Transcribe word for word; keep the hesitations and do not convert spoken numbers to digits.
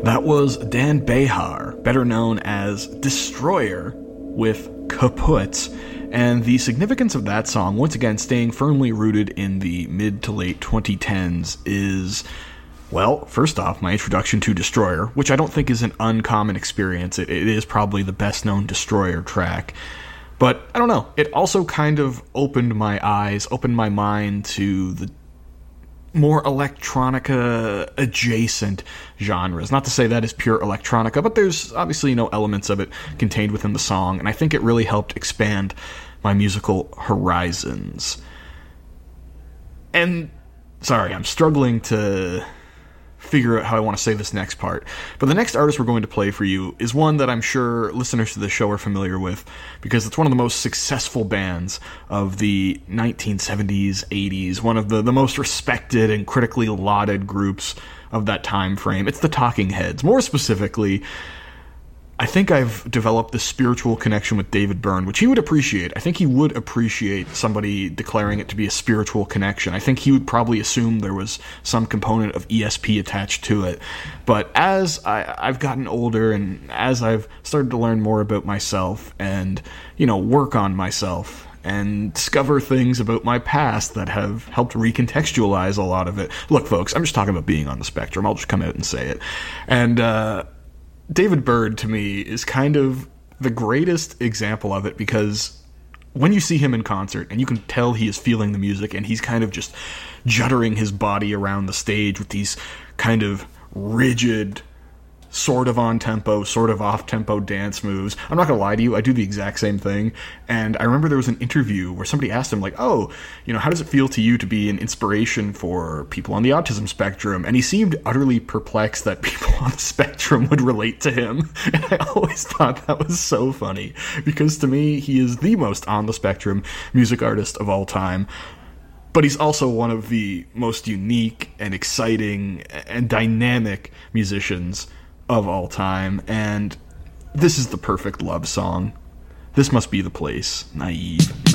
That was Dan Behar, better known as Destroyer, with Kaput. And the significance of that song, once again staying firmly rooted in the mid to late twenty tens, is, well, first off, my introduction to Destroyer, which I don't think is an uncommon experience. It, it is probably the best known Destroyer track. But, I don't know, it also kind of opened my eyes, opened my mind to the more electronica-adjacent genres. Not to say that is pure electronica, but there's obviously, you know, elements of it contained within the song, and I think it really helped expand my musical horizons. And, sorry, I'm struggling to figure out how I want to say this next part, but the next artist we're going to play for you is one that I'm sure listeners to this show are familiar with, because it's one of the most successful bands of the nineteen seventies, eighties, one of the, the most respected and critically lauded groups of that time frame. It's the Talking Heads. More specifically, I think I've developed this spiritual connection with David Byrne, which he would appreciate. I think he would appreciate somebody declaring it to be a spiritual connection. I think he would probably assume there was some component of E S P attached to it. But as I, I've gotten older and as I've started to learn more about myself and, you know, work on myself and discover things about my past that have helped recontextualize a lot of it. Look, folks, I'm just talking about being on the spectrum. I'll just come out and say it. And, uh... David Byrne, to me, is kind of the greatest example of it, because when you see him in concert, and you can tell he is feeling the music, and he's kind of just juddering his body around the stage with these kind of rigid, sort of on-tempo, sort of off-tempo dance moves. I'm not going to lie to you, I do the exact same thing, and I remember there was an interview where somebody asked him, like, oh, you know, how does it feel to you to be an inspiration for people on the autism spectrum? And he seemed utterly perplexed that people on the spectrum would relate to him, and I always thought that was so funny, because to me, he is the most on-the-spectrum music artist of all time. But he's also one of the most unique and exciting and dynamic musicians of all time, and this is the perfect love song. This must be the place. Naive.